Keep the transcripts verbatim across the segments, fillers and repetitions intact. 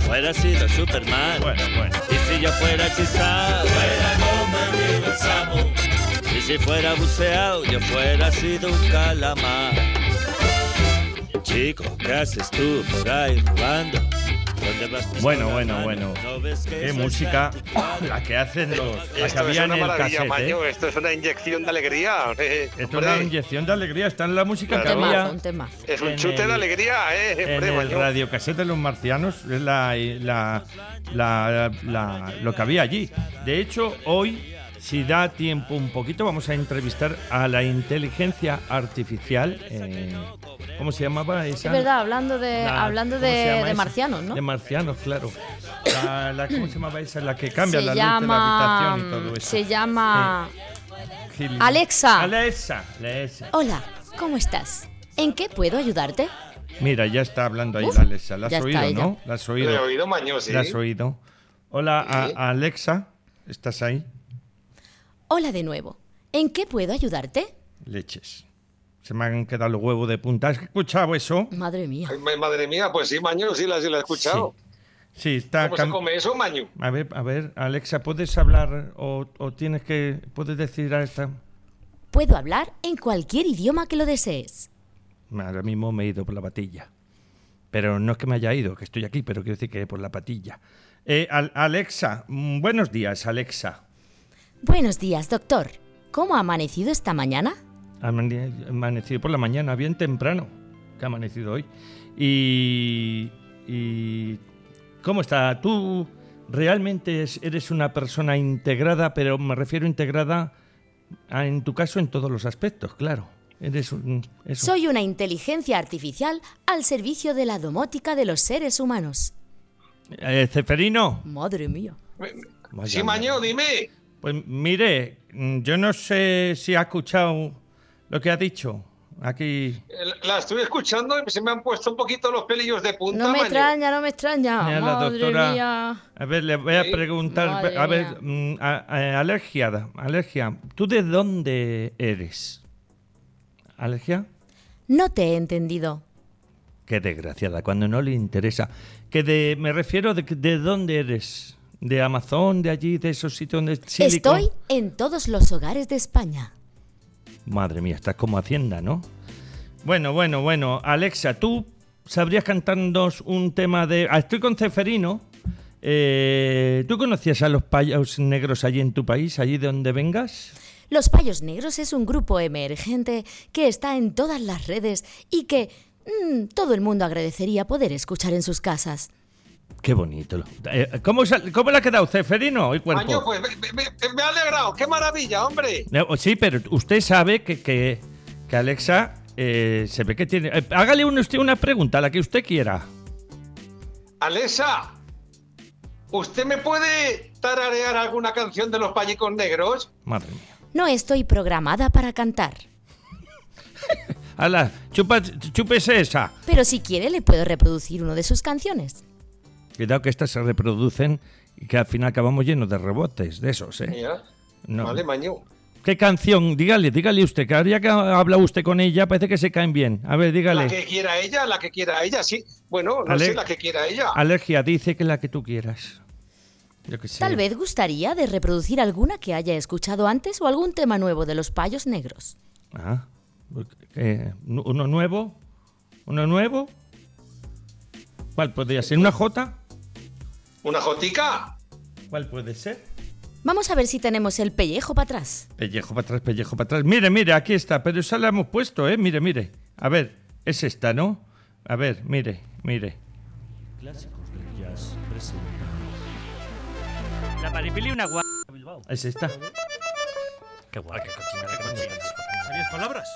fuera sido Superman. Bueno, bueno. Y si yo fuera hechizado, fuera como el sapo. Y si fuera buceado, yo fuera sido un calamar. Chico, ¿qué haces tú por ahí jugando? Bueno, bueno, bueno. Qué música la que hacen los. La que había en el cassette. Maño, esto es una inyección de alegría. Eh, esto es una inyección de alegría. Está en la música claro. que había. Un temazo. Es un chute el, de alegría, ¿eh? En el radiocassette de los marcianos es la, la, la, la, lo que había allí. De hecho, hoy, si da tiempo un poquito, vamos a entrevistar a la inteligencia artificial. Eh, ¿Cómo se llamaba esa? Es verdad, hablando de la, hablando de, de marcianos, ¿no? De marcianos, claro. La, la, ¿Cómo se llamaba esa? La que cambia se la llama, luz de la habitación y todo eso. Se llama... Eh, Alexa. Alexa. Alexa. Hola, ¿cómo estás? ¿En qué puedo ayudarte? Mira, ya está hablando ahí Uf, la Alexa. ¿La has oído, ella. no? ¿La has oído? La he oído, Maño, sí. ¿La has oído? Hola, sí. a, a Alexa. ¿Estás ahí? Hola de nuevo. ¿En qué puedo ayudarte? Leches. Se me han quedado los huevos de punta. ¿Has escuchado eso? Madre mía. Ay, madre mía, pues sí, Maño, sí la, sí la he escuchado. Sí, sí está... ¿Cómo cam- se come eso, Maño? A ver, a ver, Alexa, ¿puedes hablar o, o tienes que... ¿Puedes decir a esta...? Puedo hablar en cualquier idioma que lo desees. Ahora mismo me he ido por la patilla. Pero no es que me haya ido, que estoy aquí, pero quiero decir que por la patilla. Eh, Al- Alexa, buenos días, Alexa. Buenos días, doctor. ¿Cómo ha amanecido esta mañana? Ha amanecido por la mañana, bien temprano, que ha amanecido hoy. Y, y ¿cómo está? Tú realmente eres una persona integrada, pero me refiero integrada, a, en tu caso, en todos los aspectos, claro. Eres un, eso. Soy una inteligencia artificial al servicio de la domótica de los seres humanos. Eh, Ceferino. Madre mía. Vaya Sí, Maño, madre. dime. Pues mire, yo no sé si ha escuchado lo que ha dicho aquí. La estoy escuchando y se me han puesto un poquito los pelillos de punta, No me Maño. extraña, no me extraña. Mira, la Madre doctora- mía. A ver, le voy a Sí. preguntar, Madre a ver, mía. mm, a- a- alergia, alergia, ¿tú de dónde eres? ¿Alergia? No te he entendido. Qué desgraciada, cuando no le interesa. Que de, me refiero de, de dónde eres. ¿De Amazon, de allí, de esos sitios donde Silicon? Estoy en todos los hogares de España. Madre mía, estás como Hacienda, ¿no? Bueno, bueno, bueno. Alexa, ¿tú sabrías cantarnos un tema de... Ah, estoy con Ceferino. Eh, ¿Tú conocías a los payos negros allí en tu país, allí de donde vengas? Los Payos Negros es un grupo emergente que está en todas las redes y que mmm, todo el mundo agradecería poder escuchar en sus casas. Qué bonito. Eh, ¿cómo, sal- ¿Cómo le ha quedado, Ceferino, el cuerpo? Maño, pues me, me- me ha alegrado. ¡Qué maravilla, hombre! No, sí, pero usted sabe que, que, que Alexa eh, se ve que tiene... eh, hágale un- usted una pregunta, la que usted quiera. Alexa, ¿usted me puede tararear alguna canción de los Payicos Negros? Madre mía. No estoy programada para cantar, Hala, chupa, chúpese esa. pero si quiere le puedo reproducir una de sus canciones. Cuidado que estas se reproducen y que al final acabamos llenos de rebotes, de esos, ¿eh? Mira. No. Vale, Maño. ¿Qué canción? Dígale, dígale usted, que ahora ya que ha hablado usted con ella, parece que se caen bien. A ver, dígale. La que quiera ella, la que quiera ella, sí. Bueno, no Ale- sé, la que quiera ella. Alergia, dice que la que tú quieras. Yo que sé. Tal vez gustaría de reproducir alguna que haya escuchado antes o algún tema nuevo de los Payos Negros. Ah, eh, ¿uno nuevo? ¿Uno nuevo? ¿Cuál podría ser? ¿Una J? ¿Una jotica? ¿Cuál puede ser? Vamos a ver si tenemos el pellejo para atrás. Pellejo para atrás, pellejo para atrás. Mire, mire, aquí está, pero esa la hemos puesto, ¿eh? Mire, mire. A ver, es esta, ¿no? A ver, mire, mire. Clásicos del jazz presenta La Maripili una gua... Bilbao. Es esta. Qué guay, qué cochina, qué cochina. ¿Sabías palabras?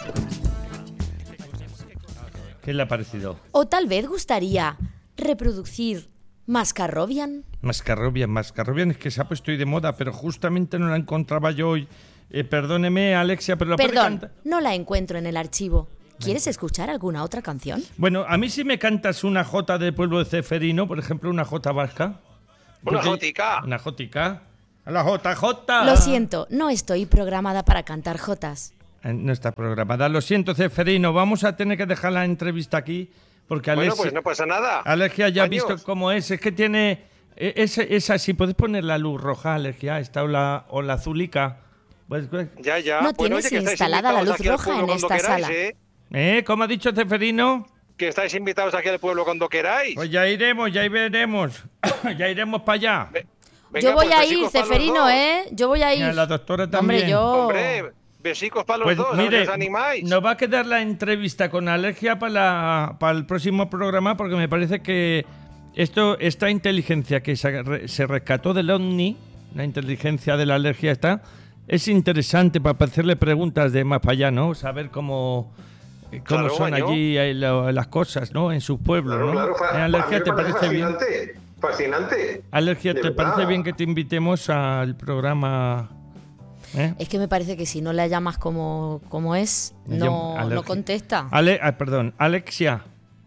¿Qué le ha parecido? O tal vez gustaría reproducir Mascarrobian. Mascarrobian, Mascarrobian es que se ha puesto hoy de moda, pero justamente no la encontraba yo hoy. Eh, perdóneme, Alexia, pero la puede Perdón, cantar. no la encuentro en el archivo. ¿Quieres escuchar alguna otra canción? Bueno, a mí si me cantas una jota del pueblo de Ceferino, por ejemplo, una jota vasca. Una Porque- jotica. Una jotica. A la jota, jota. Lo siento, no estoy programada para cantar jotas. Eh, No está programada. Lo siento, Ceferino. Vamos a tener que dejar la entrevista aquí Porque Bueno, alergia, pues no pasa nada. alergia ya has Años. visto cómo es. Es que tiene... Es, es así, puedes poner la luz roja, alergia, esta o la, o la azulica. Pues, Ya, ya. No Bueno, tienes oye, que estáis instalada la invitados luz aquí al roja pueblo en cuando esta queráis, sala. ¿eh? ¿Eh? ¿Cómo ha dicho Ceferino? Que estáis invitados aquí al pueblo cuando queráis. Pues ya iremos, ya veremos. Ya iremos para allá. Ve- venga, Yo voy pues, a ir, besicos para los Ceferino, dos. ¿eh? Yo voy a ir. Mira, la doctora también. Hombre, yo... Hombre, besicos para los Pues dos, a ver si mire, os animáis. nos va a quedar la entrevista con alergia para, la, para el próximo programa porque me parece que esto, esta inteligencia que se, re- se rescató del OVNI, la inteligencia de la alergia está, es interesante para hacerle preguntas de más para allá, ¿no? Saber cómo, eh, cómo Claro, son Maño. allí eh, lo- las cosas, ¿no? En sus pueblos, Claro, ¿no? claro, fa- Eh, a alergia, mí ¿te me parece parece bien? fascinante, fascinante. Alergia, De ¿te verdad. parece bien que te invitemos al programa? ¿Eh? Es que me parece que si no la llamas como, como es, Me no, llamo no Alergia. contesta. Ale, ah, perdón, Alexia.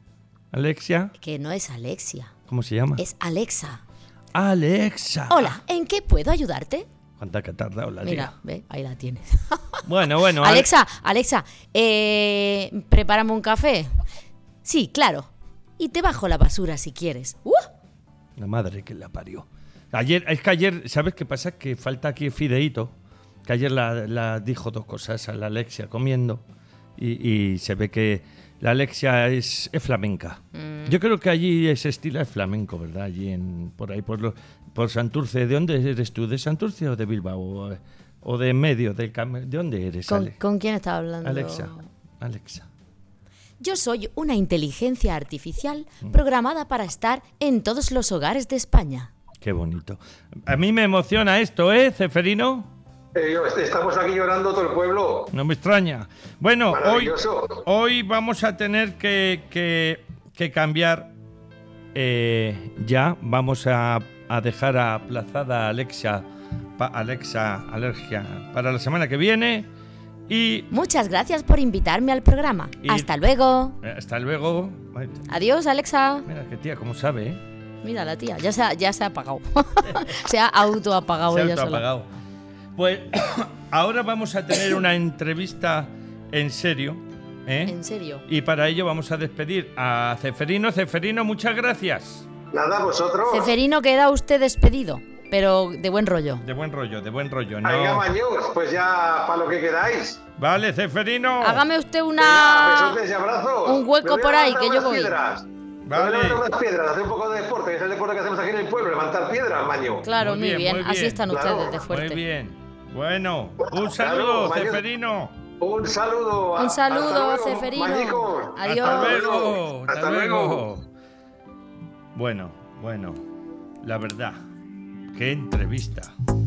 Alexia, Que no es Alexia, ¿cómo se llama? es Alexa. Alexa. Hola, ¿en qué puedo ayudarte? ¿Cuánta que ha tardado la Mira, tía? ve, ahí la tienes. Bueno, bueno. Ale- Alexa, Alexa, eh, prepárame un café. Sí, claro. Y te bajo la basura si quieres. ¡Uh! La madre que la parió. Ayer, es que ayer, ¿sabes qué pasa? Que falta aquí Fideito, que ayer la, la dijo dos cosas a la Alexia comiendo y, y se ve que la Alexia es, es flamenca. Mm. Yo creo que allí ese estilo es flamenco, ¿verdad? Allí en, por ahí, por, lo, por Santurce. ¿De dónde eres tú? ¿De Santurce o de Bilbao? ¿O, o de en medio? Del cam- ¿De dónde eres, ¿Con, Ale? con quién estaba hablando? Alexa. Alexa. Yo soy una inteligencia artificial Mm. programada para estar en todos los hogares de España. Qué bonito. A mí me emociona esto, ¿eh, Ceferino? Eh, yo- estamos aquí llorando todo el pueblo. No me extraña. Bueno, hoy, Maravilloso. hoy vamos a tener que, que- que cambiar eh, ya. Vamos a, a dejar aplazada a Alexa, pa- Alexa Alergia para la semana que viene. Y Muchas gracias por invitarme al programa. Y- Hasta luego. eh, hasta luego. Ay, Adiós, Alexa. mira qué tía, cómo sabe, ¿eh? Mira la tía, ya se ha, ya se ha apagado. Se ha autoapagado Se ha ella sola. autoapagado. Pues ahora vamos a tener una entrevista en serio, ¿eh? En serio. Y para ello vamos a despedir a Ceferino. Ceferino, muchas gracias. Nada, vosotros. Ceferino, queda usted despedido, pero de buen rollo. De buen rollo, de buen rollo. Venga, No. Maños, pues ya para lo que queráis. Vale, Ceferino. Hágame usted Venga, una... besotes y abrazos. un hueco Me voy a por ahí, levantar que yo unas voy. Piedras. Vale. Me voy a levantar unas piedras, hacer un poco de deporte, que es el deporte que hacemos aquí en el pueblo, levantar piedras, Maño. Claro, muy, Muy bien, bien, muy así bien. están Claro, ustedes de Muy fuerte. bien. Bueno, un Claro, saludo, Maño. Ceferino. Un saludo. Un saludo, Hasta luego, Ceferino. Mañicos. Adiós. Hasta luego. Hasta, Hasta luego. luego. Bueno, bueno. La verdad, qué entrevista.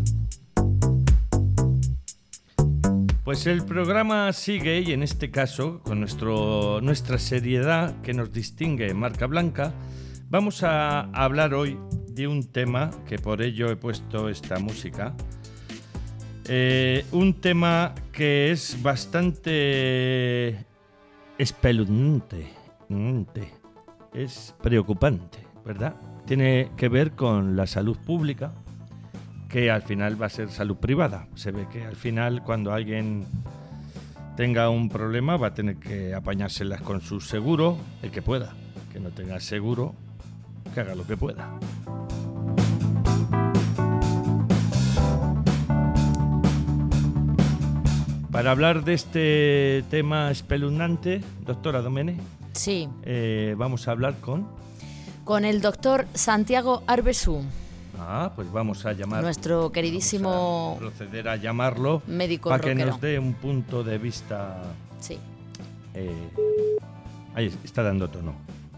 Pues el programa sigue y en este caso, con nuestro, nuestra seriedad que nos distingue en marca blanca, vamos a hablar hoy de un tema que por ello he puesto esta música. Eh, un tema que es bastante espeluznante, ante, es preocupante, ¿verdad? Tiene que ver con la salud pública, que al final va a ser salud privada. Se ve que al final cuando alguien tenga un problema va a tener que apañárselas con su seguro, el que pueda. Que no tenga seguro, que haga lo que pueda. Para hablar de este tema espeluznante, doctora Domene, Sí, eh, vamos a hablar con... con el doctor Santiago Arbesú, Ah, pues vamos a llamar... nuestro queridísimo... Vamos a proceder a llamarlo médico para que rockero. nos dé un punto de vista. Sí. eh, ahí está dando tono.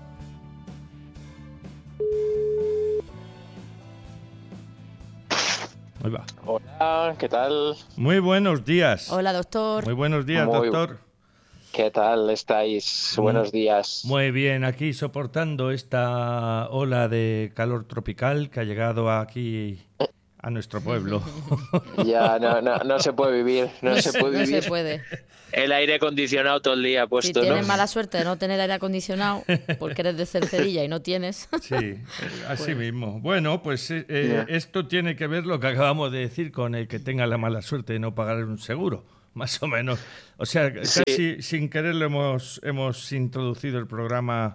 Ahí va. Hola, ¿qué tal? Muy buenos días. Hola, doctor. Muy buenos días, Muy- doctor. ¿Qué tal estáis? Buenos días. Muy bien, aquí soportando esta ola de calor tropical que ha llegado aquí a nuestro pueblo. Ya, no, no, no se puede vivir, no, se puede No vivir. se puede. El aire acondicionado todo el día Si puesto, tienes ¿no? mala suerte de no tener aire acondicionado, porque eres de Cercedilla y no tienes. Sí, así mismo. Bueno, pues eh, eh, Ya. esto tiene que ver lo que acabamos de decir con el que tenga la mala suerte de no pagar un seguro, más o menos. O sea, casi sin querer lo hemos, hemos introducido el programa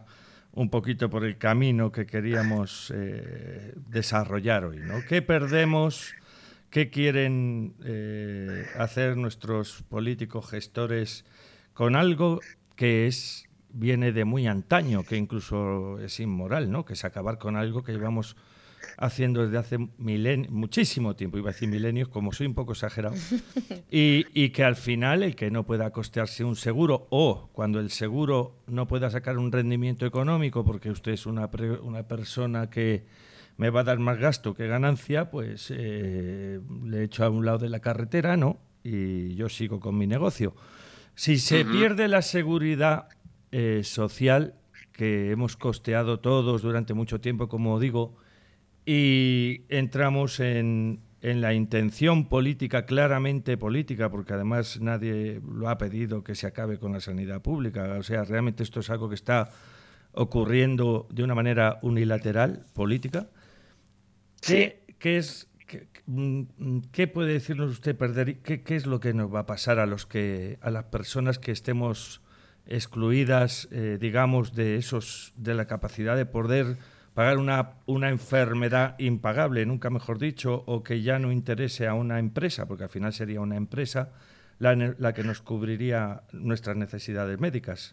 un poquito por el camino que queríamos eh, desarrollar hoy, ¿no? ¿Qué perdemos? ¿Qué quieren eh, hacer nuestros políticos gestores con algo que es viene de muy antaño, que incluso es inmoral, ¿no? Que es acabar con algo que llevamos haciendo desde hace milen- muchísimo tiempo, iba a decir milenios, como soy un poco exagerado, y, y que al final el que no pueda costearse un seguro, o cuando el seguro no pueda sacar un rendimiento económico porque usted es una, pre- una persona que me va a dar más gasto que ganancia, pues eh, le echo a un lado de la carretera, ¿no? Y yo sigo con mi negocio. Si se uh-huh. pierde la seguridad eh, social que hemos costeado todos durante mucho tiempo, como digo, y entramos en, en la intención política, claramente política, porque además nadie lo ha pedido que se acabe con la sanidad pública. O sea, realmente esto es algo que está ocurriendo de una manera unilateral, política. ¿Qué, sí. qué, es, qué, qué puede decirnos usted, perder? ¿Qué, ¿Qué es lo que nos va a pasar a, los que, a las personas que estemos excluidas, eh, digamos, de, esos, de la capacidad de poder pagar una, una enfermedad impagable, nunca mejor dicho, o que ya no interese a una empresa, porque al final sería una empresa la, la que nos cubriría nuestras necesidades médicas?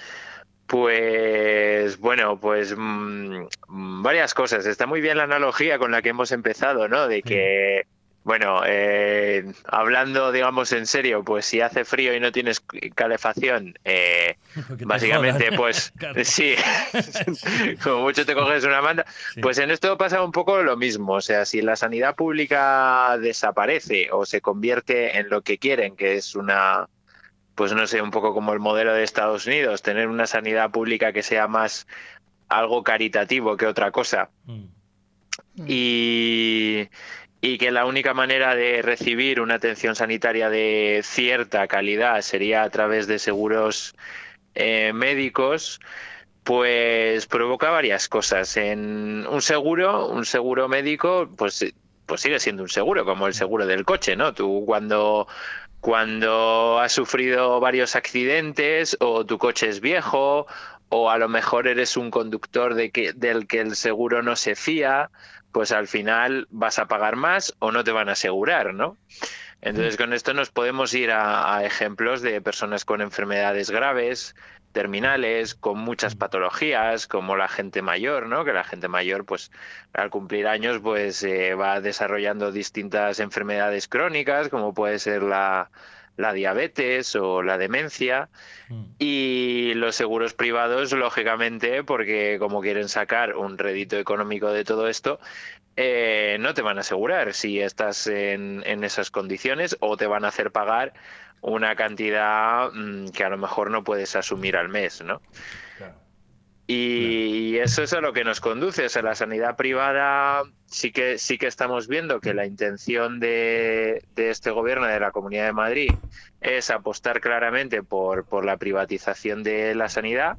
Pues bueno, pues mmm, varias cosas. Está muy bien la analogía con la que hemos empezado, ¿no? De que, sí. bueno, eh, hablando, digamos, en serio, pues si hace frío y no tienes calefacción, eh, básicamente, pues claro. sí, como mucho te coges una manta. Sí. Pues en esto pasa un poco lo mismo. O sea, si la sanidad pública desaparece o se convierte en lo que quieren, que es una... pues no sé, un poco como el modelo de Estados Unidos, tener una sanidad pública que sea más algo caritativo que otra cosa. Mm. Y, y que la única manera de recibir una atención sanitaria de cierta calidad sería a través de seguros eh, médicos, pues provoca varias cosas. En un seguro, un seguro médico, pues, pues sigue siendo un seguro, como el seguro del coche, ¿no? Tú cuando... Cuando has sufrido varios accidentes o tu coche es viejo o a lo mejor eres un conductor de que, del que el seguro no se fía, pues al final vas a pagar más o no te van a asegurar, ¿no? Entonces con esto nos podemos ir a, a ejemplos de personas con enfermedades graves, terminales, con muchas patologías, como la gente mayor, ¿no? Que la gente mayor, pues, al cumplir años, pues, eh, va desarrollando distintas enfermedades crónicas, como puede ser la, la diabetes o la demencia. Mm. Y los seguros privados, lógicamente, porque como quieren sacar un rédito económico de todo esto, eh, no te van a asegurar si estás en, en esas condiciones o te van a hacer pagar una cantidad mmm, que a lo mejor no puedes asumir al mes, ¿no? Claro. Y claro. Eso es a lo que nos conduce. O sea, la sanidad privada sí que sí que estamos viendo que la intención de, de este gobierno de la Comunidad de Madrid es apostar claramente por, por la privatización de la sanidad.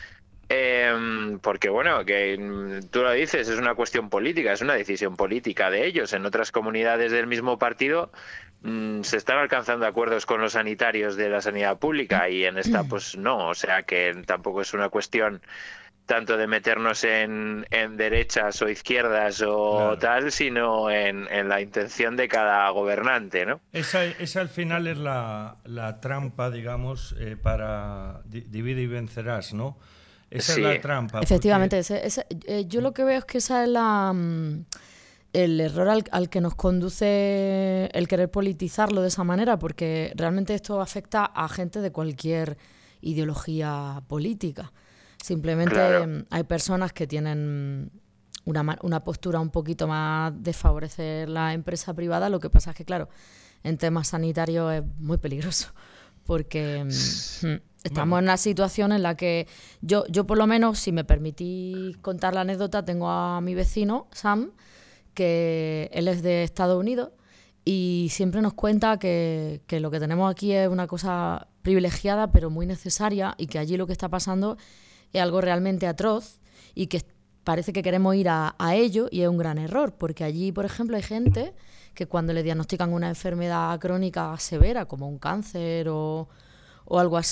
Eh, porque bueno, que tú lo dices, es una cuestión política, es una decisión política de ellos. En otras comunidades del mismo partido mmm, se están alcanzando acuerdos con los sanitarios de la sanidad pública y en esta pues no, o sea que tampoco es una cuestión tanto de meternos en, en derechas o izquierdas o claro. tal, sino en, en la intención de cada gobernante, ¿no? Esa, esa al final es la, la trampa, digamos, eh, para di- divide y vencerás, ¿no? Esa sí. es la trampa. Efectivamente, porque... ese, ese, eh, yo lo que veo es que esa es la, um, el error al, al que nos conduce el querer politizarlo de esa manera, porque realmente esto afecta a gente de cualquier ideología política. Simplemente claro. hay personas que tienen una, una postura un poquito más de favorecer la empresa privada. Lo que pasa es que, claro, en temas sanitarios es muy peligroso, porque... Mm, Estamos bueno. en una situación en la que yo, yo por lo menos, si me permitís contar la anécdota, tengo a mi vecino, Sam, que él es de Estados Unidos y siempre nos cuenta que, que lo que tenemos aquí es una cosa privilegiada pero muy necesaria y que allí lo que está pasando es algo realmente atroz y que parece que queremos ir a, a ello y es un gran error, porque allí, por ejemplo, hay gente que cuando le diagnostican una enfermedad crónica severa como un cáncer o... o algo así,